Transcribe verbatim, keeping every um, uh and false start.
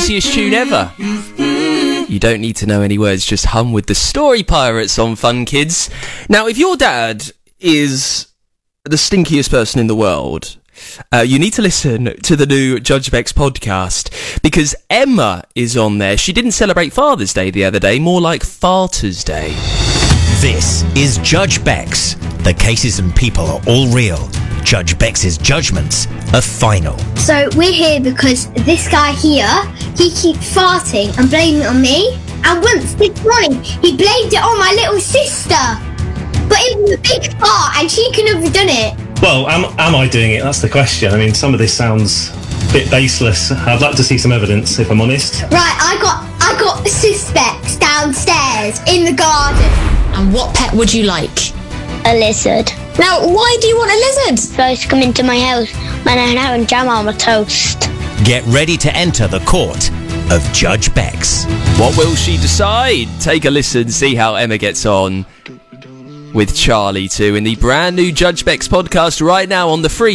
cheesiest tune ever. You don't need to know any words, just hum with the Story Pirates on Fun Kids. Now, if your dad is the stinkiest person in the world, uh, you need to listen to the new Judge Beck's podcast, because Emma is on there. She didn't celebrate Father's Day the other day, more like Farter's Day. This is Judge Beck's. The cases and people are all real. Judge Beck's judgments are final. So we're here because this guy here, he keeps farting and blaming it on me. And once this morning, he blamed it on my little sister. But it was a big fart and she couldn't have done it. Well, am, am I doing it? That's the question. I mean, some of this sounds a bit baseless. I'd like to see some evidence, if I'm honest. Right, I got I got suspects downstairs in the garden. And what pet would you like? A lizard. Now, why do you want a lizard? Supposed to come into my house when I'm having jam on my toast. Get ready to enter the court of Judge Beck's. What will she decide? Take a listen, see how Emma gets on with Charlie too in the brand new Judge Beck's podcast right now on the free